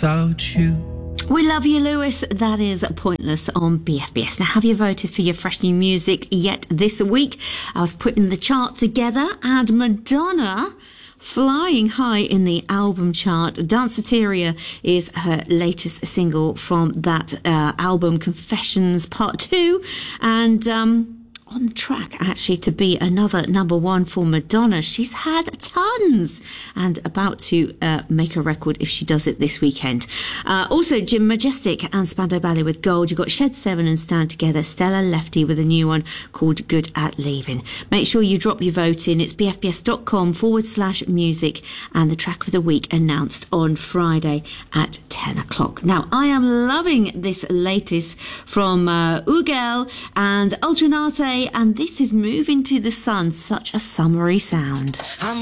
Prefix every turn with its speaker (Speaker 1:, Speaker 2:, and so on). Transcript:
Speaker 1: without you.
Speaker 2: We love you, Lewis. That is Pointless on BFBS. Now, have you voted for your fresh new music yet this week? I was putting the chart together, and Madonna flying high in the album chart. Danceteria is her latest single from that album, Confessions Part 2, and on track actually to be another number one for Madonna. She's had tons and about to make a record if she does it this weekend. Also Jim Majestic and Spandau Ballet with Gold. You've got Shed 7 and Stand Together. Stella Lefty with a new one called Good at Leaving. Make sure you drop your vote in. It's bfbs.com/music, and the track for the week announced on Friday at 10 o'clock. Now, I am loving this latest from Ugel and Ultranate, and this is Moving to the Sun. Such a summery sound.